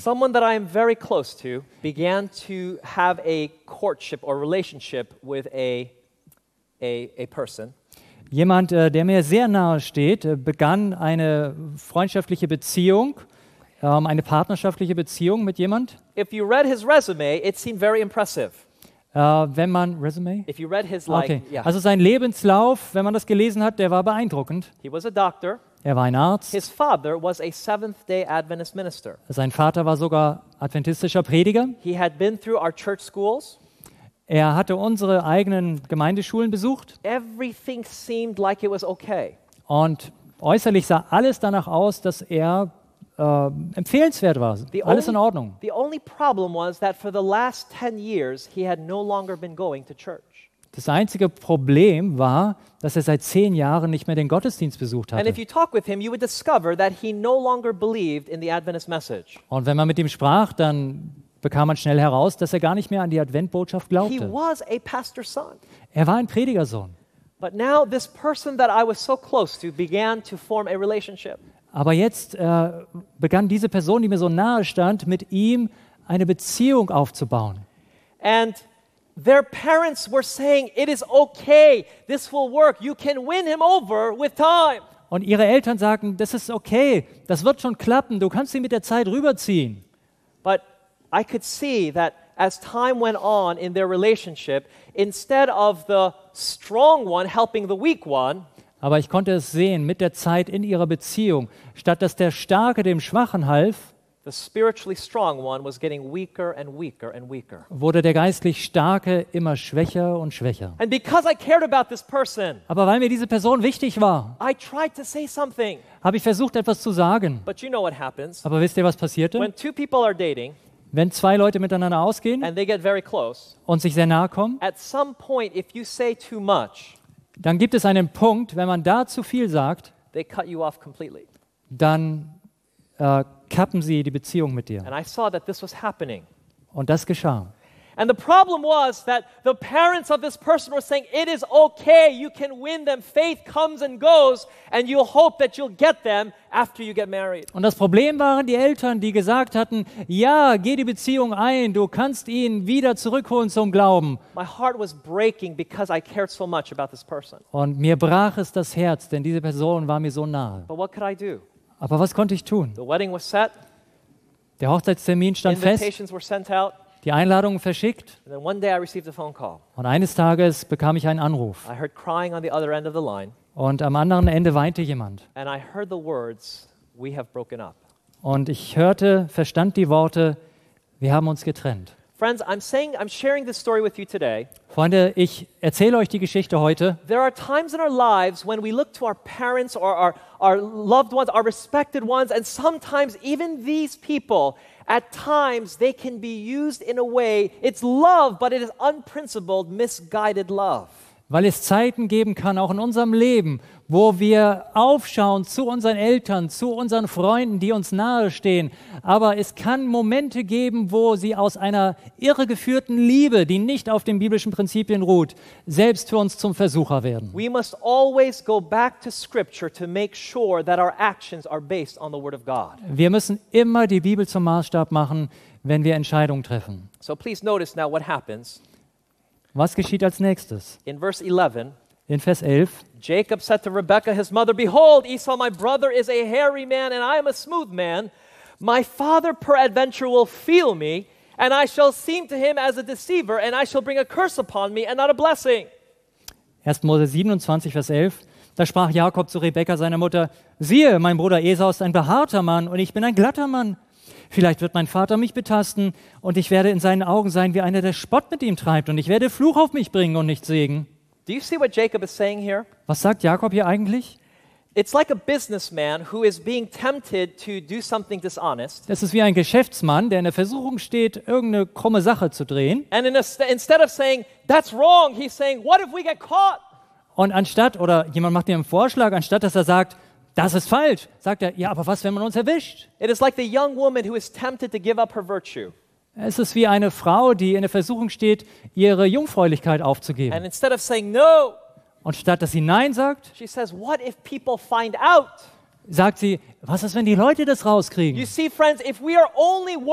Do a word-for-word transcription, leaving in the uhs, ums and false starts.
Someone that I am very close to began to have a courtship or relationship with a, a, a person. Jemand, äh, der mir sehr nahe steht, äh, begann eine freundschaftliche Beziehung, ähm, eine partnerschaftliche Beziehung mit jemand. If you read his resume, it seemed very impressive. Äh, wenn man, Resume? If you read his, like, Okay, yeah. also sein Lebenslauf, wenn man das gelesen hat, der war beeindruckend. He was a doctor. Er war ein Arzt. His father was a Seventh-day Adventist minister. Sein Vater war sogar adventistischer Prediger. He had been through our church schools. Er hatte unsere eigenen Gemeindeschulen besucht Everything seemed like it was okay. und äußerlich sah alles danach aus, dass er äh, empfehlenswert war. The Alles in only- Ordnung. The only problem was that for the last ten years, he had no longer been going to church. Das einzige Problem war, dass er seit zehn Jahren nicht mehr den Gottesdienst besucht And if hatte. you talk with him, you would discover that he no longer believed in the Adventist message. Und wenn man mit ihm sprach, dann bekam man schnell heraus, dass er gar nicht mehr an die Adventbotschaft He glaubte. was a pastor's son. Er war ein Predigersohn. But now this person that I was so close to began to form a relationship. Aber jetzt äh, begann diese Person, die mir so nahe stand, mit ihm eine Beziehung aufzubauen. And their parents were saying, it is okay, this will work, you can win him over with time. Und ihre Eltern sagten, das ist okay, das wird schon klappen, du kannst ihn mit der Zeit rüberziehen. But I could see that as time went on in their relationship, instead of the strong one helping the weak one, Aber ich konnte es sehen, mit der Zeit in ihrer Beziehung, statt dass der Starke dem Schwachen half, the spiritually strong one was getting weaker and weaker and weaker. wurde der geistlich Starke immer schwächer und schwächer. And because I cared about this person, Aber weil mir diese Person wichtig war, I tried to say something. habe ich versucht, etwas zu sagen. But you know what happens. Aber wisst ihr, was passierte? When two people are dating Wenn zwei Leute miteinander ausgehen and they get very close, und sich sehr nahe kommen, at some point, if you say too much, dann gibt es einen Punkt, wenn man da zu viel sagt, they cut you off completely. dann äh, kappen sie die Beziehung mit dir. And I saw that this was happening. Und das geschah. And the problem was that the parents of this person were saying, it is okay, you can win them. Faith comes and goes, and you'll hope that you'll get them after you get married. Und das Problem waren die Eltern, die gesagt hatten, ja, geh die Beziehung ein, du kannst ihn wieder zurückholen zum Glauben. My heart was breaking because I cared so much about this person. Und mir brach es das Herz, denn diese Person war mir so nahe. But what could I do? Aber was konnte ich tun? The wedding was set, Der Hochzeitstermin stand fest, invitations were sent out, die Einladungen verschickt and then one day I received a phone call. und eines Tages bekam ich einen Anruf. I heard crying on the other end of the line, Und am anderen Ende weinte jemand. and I heard the words, we have broken up. Und ich hörte, verstand die Worte, wir haben uns getrennt. Friends, I'm saying, I'm sharing this story with you today. Freunde, ich erzähle euch die Geschichte heute. There are times in our lives when we look to our parents or our, our loved ones, our respected ones, and sometimes even these people, at times they can be used in a way, it's love, but it is unprincipled, misguided love. Weil es Zeiten geben kann, auch in unserem Leben, wo wir aufschauen zu unseren Eltern, zu unseren Freunden, die uns nahestehen. Aber es kann Momente geben, wo sie aus einer irregeführten Liebe, die nicht auf den biblischen Prinzipien ruht, selbst für uns zum Versucher werden. We must always go back to Scripture to make sure that our actions are based on the Word of God. Wir müssen immer die Bibel zum Maßstab machen, wenn wir Entscheidungen treffen. So please notice now what happens. Was geschieht als nächstes? In verse eleven, In Vers elf. Jacob said to Rebekah, his mother, behold, Esau, my brother, is a hairy man, and I am a smooth man. My father peradventure will feel me, and I shall seem to him as a deceiver, and I shall bring a curse upon me, and not a blessing. erster Mose siebenundzwanzig, Vers elf. Da sprach Jakob zu Rebekka, seiner Mutter, siehe, mein Bruder Esau ist ein behaarter Mann, und ich bin ein glatter Mann. Vielleicht wird mein Vater mich betasten, und ich werde in seinen Augen sein wie einer, der Spott mit ihm treibt, und ich werde Fluch auf mich bringen und nicht Segen. Do you see what Jacob is saying here? Was sagt Jakob hier eigentlich? It's like a businessman who is being tempted to do something dishonest. Das ist wie ein Geschäftsmann, der in der Versuchung steht, irgendeine krumme Sache zu drehen. And in a, instead of saying, that's wrong, he's saying, what if we get caught? Und anstatt, oder jemand macht ihm einen Vorschlag, anstatt dass er sagt, das ist falsch, sagt er, ja, aber was, wenn man uns erwischt? It is like the young woman who is tempted to give up her virtue. Es ist wie eine Frau, die in der Versuchung steht, ihre Jungfräulichkeit And aufzugeben. instead of saying no, Und statt dass sie Nein sagt, she says, what if people find out? sagt sie, was ist, wenn die Leute das You rauskriegen? see, friends, if we are only